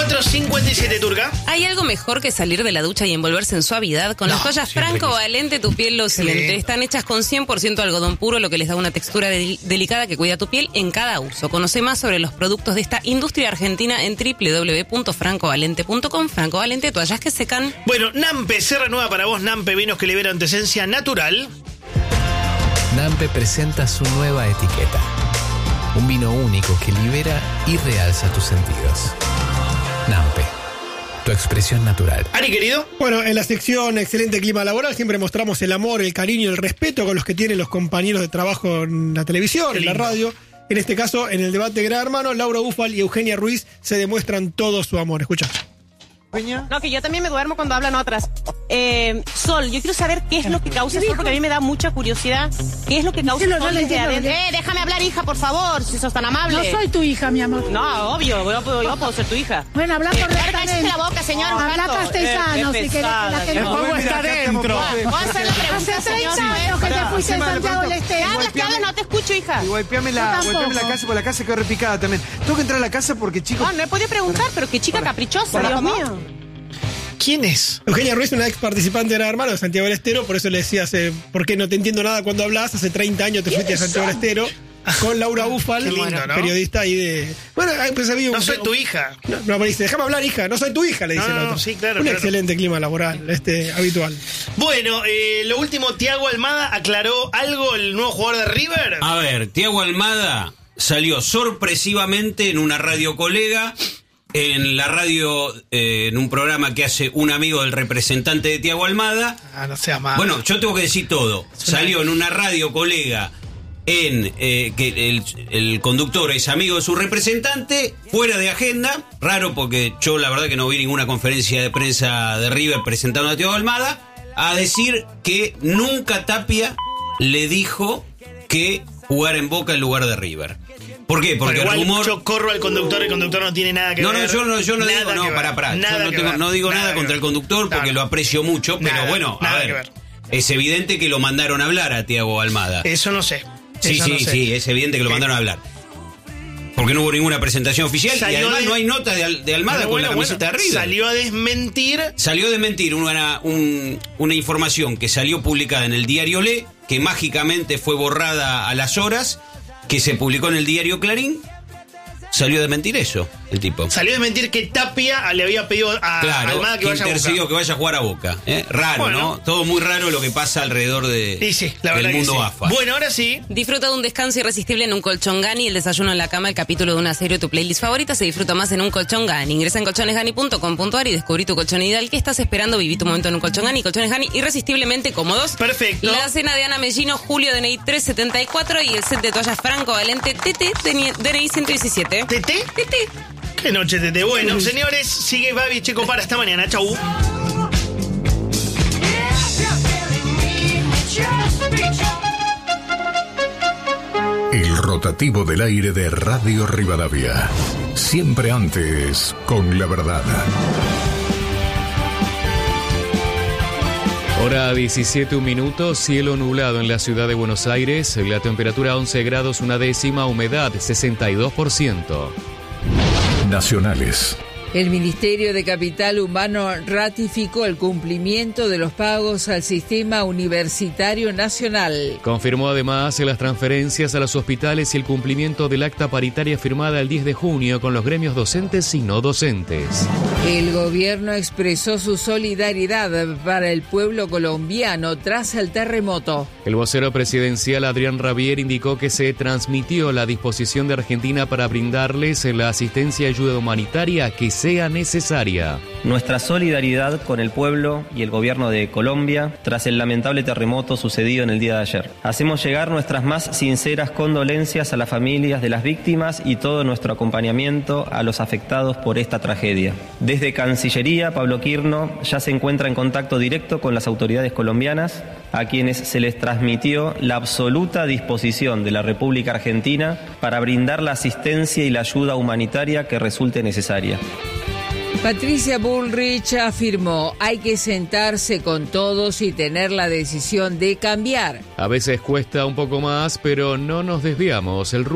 4:57, Turca. ¿Hay algo mejor que salir de la ducha y envolverse en suavidad? Con las toallas Franco Valente tu piel lo siente. Están hechas con 100% algodón puro, lo que les da una textura delicada que cuida tu piel en cada uso. Conoce más sobre los productos de esta industria argentina en www.francovalente.com. Franco Valente, toallas que secan. Bueno, Nampe, se renueva para vos, Nampe, vinos que liberan tu esencia natural. Nampe presenta su nueva etiqueta. Un vino único que libera y realza tus sentidos. Nampe, tu expresión natural. Ari, querido. Bueno, en la sección Excelente Clima Laboral siempre mostramos el amor, el cariño y el respeto con los que tienen los compañeros de trabajo en la televisión, en la radio. En este caso, en el debate Gran Hermano, Laura Ufal y Eugenia Ruiz se demuestran todo su amor. Escucha. No, que yo también me duermo cuando hablan otras. Sol, yo quiero saber qué es lo que causa sol, porque a mí me da mucha curiosidad. ¿Qué es lo que causa sol desde adentro? Déjame hablar, hija, por favor, si sos tan amable. No soy tu hija, mi amor. No, obvio, yo puedo ser tu hija. Bueno, habla correctamente. Cállate la boca, señor. Habla castellano, si querés que la gente... El juego está adentro. ¿Puedo hacer la pregunta, Hace señor? 30 años que te fuiste de Santiago del Este. ¿Qué hablas? No te escucho, hija. Y golpeame la casa, porque la casa quedó repicada también. Tengo que entrar a la casa porque, chicos... No he podido preguntar, pero qué chica caprichosa, Dios mío. ¿Quién es? Eugenia Ruiz, una ex participante de Gran Hermano de Santiago del Estero, por eso le decía, ¿por qué no te entiendo nada cuando hablas? Hace 30 años te fuiste a Santiago del Estero con Laura Ufal, Qué lindo, ¿no? periodista ahí de... Bueno, pues había No soy tu hija. No, me dice, déjame hablar, hija, no soy tu hija, le dice el otro. Sí, claro. Un excelente clima laboral, habitual. Bueno, lo último, Thiago Almada aclaró algo, el nuevo jugador de River. A ver, Thiago Almada salió sorpresivamente en una radio colega, en la radio, en un programa que hace un amigo del representante de Thiago Almada. No seas malo. Bueno, yo tengo que decir todo. Salió en una radio colega que el conductor es amigo de su representante, fuera de agenda. Raro, porque yo la verdad que no vi ninguna conferencia de prensa de River presentando a Thiago Almada, a decir que nunca Tapia le dijo que jugar en Boca en lugar de River. ¿Por qué? Porque igual el rumor... yo corro al conductor, el conductor no tiene nada que ver. Yo no digo, pará. Yo no digo nada contra el conductor porque lo aprecio mucho, pero bueno, a ver. Es evidente que lo mandaron a hablar a Thiago Almada. Eso no sé. Sí, es evidente que lo mandaron a hablar. Porque no hubo ninguna presentación oficial y además no hay nota de Almada con la camiseta de River. Salió a desmentir una información que salió publicada en el diario Le, que mágicamente fue borrada a las horas, que se publicó en el diario Clarín. Salió a desmentir eso, el tipo. Salió a desmentir que Tapia le había pedido a Almada que vaya a Boca. Que vaya a jugar a Boca. Raro, bueno, ¿no? Todo muy raro lo que pasa alrededor del mundo AFA. Bueno, ahora sí. Disfruta de un descanso irresistible en un colchón Gani. El desayuno en la cama, el capítulo de una serie de tu playlist favorita se disfruta más en un colchón Gani. Ingresa en colchonesgani.com.ar y descubrí tu colchón ideal. ¿Qué estás esperando? Viví tu momento en un colchón Gani. Colchones Gani, irresistiblemente cómodos. Perfecto. La cena de Ana Mellino, Julio, DNI 374 y el set de toallas Franco Valente, TT, DNI 117. ¿TT? Qué noche, Tete. Bueno, señores, sigue Babi Checo para esta mañana. Chau. El rotativo del aire de Radio Rivadavia. Siempre antes con la verdad. Hora 17:01, cielo nublado en la ciudad de Buenos Aires, la temperatura 11 grados 1/10, humedad 62%. Nacionales. El Ministerio de Capital Humano ratificó el cumplimiento de los pagos al Sistema Universitario Nacional. Confirmó además las transferencias a los hospitales y el cumplimiento del acta paritaria firmada el 10 de junio con los gremios docentes y no docentes. El gobierno expresó su solidaridad para el pueblo colombiano tras el terremoto. El vocero presidencial Adrián Rabier indicó que se transmitió la disposición de Argentina para brindarles la asistencia y ayuda humanitaria que sea necesaria. Nuestra solidaridad con el pueblo y el gobierno de Colombia tras el lamentable terremoto sucedido en el día de ayer. Hacemos llegar nuestras más sinceras condolencias a las familias de las víctimas y todo nuestro acompañamiento a los afectados por esta tragedia. Desde Cancillería, Pablo Quirno ya se encuentra en contacto directo con las autoridades colombianas, a quienes se les transmitió la absoluta disposición de la República Argentina para brindar la asistencia y la ayuda humanitaria que resulte necesaria. Patricia Bullrich afirmó: hay que sentarse con todos y tener la decisión de cambiar. A veces cuesta un poco más, pero no nos desviamos. El